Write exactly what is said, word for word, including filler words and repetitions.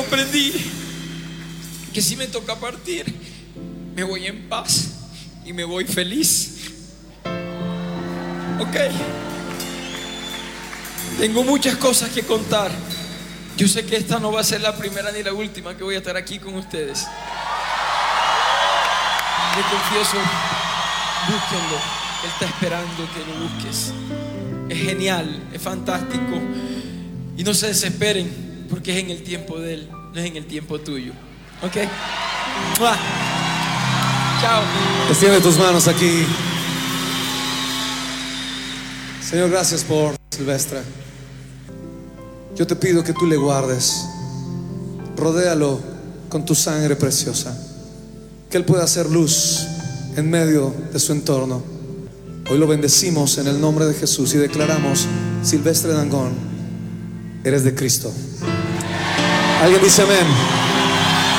comprendí que si me toca partir, me voy en paz y me voy feliz. Ok. Tengo muchas cosas que contar. Yo sé que esta no va a ser la primera ni la última que voy a estar aquí con ustedes. Le confieso, búsquenlo. Él está esperando que lo busques. Es genial, es fantástico. Y no se desesperen, porque es en el tiempo de Él, no es en el tiempo tuyo. ¿Ok? ¡Mua! Chao. Extiende tus manos aquí. Señor, gracias por Silvestre. Yo te pido que tú le guardes. Rodéalo con tu sangre preciosa. Que Él pueda hacer luz en medio de su entorno. Hoy lo bendecimos en el nombre de Jesús y declaramos: Silvestre Dangond, eres de Cristo. ¿Alguien dice amén?